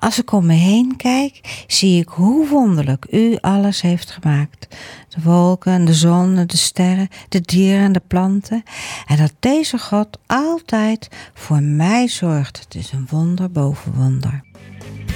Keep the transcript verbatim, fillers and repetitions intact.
Als ik om me heen kijk, zie ik hoe wonderlijk u alles heeft gemaakt. De wolken, de zon, de sterren, de dieren en de planten. En dat deze God altijd voor mij zorgt. Het is een wonder boven wonder.